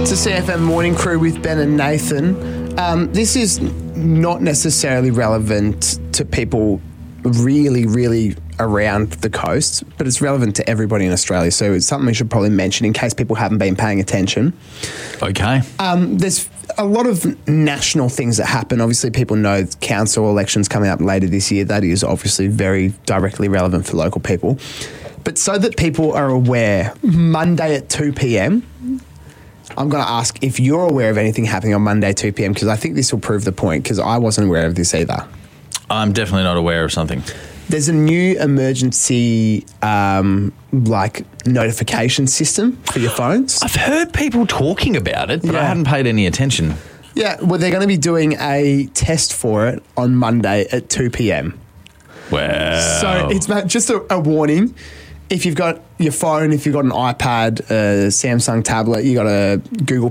It's a CFM Morning Crew with Ben and Nathan. This is not necessarily relevant to people really around the coast, but it's relevant to everybody in Australia. So it's something we should probably mention in case people haven't been paying attention. Okay. There's a lot of national things that happen. Obviously, people know council elections coming up later this year. That is obviously very directly relevant for local people. But so that people are aware, Monday at 2 p.m, I'm going to ask if you're aware of anything happening on Monday 2 p.m, because I think this will prove the point, because I wasn't aware of this either. I'm definitely not aware of something. There's a new emergency notification system for your phones. I've heard people talking about it, but I hadn't paid any attention. Yeah, well, they're going to be doing a test for it on Monday at 2 p.m. Wow. So it's just a warning. If you've got your phone, if you've got an iPad, a Samsung tablet, you got a Google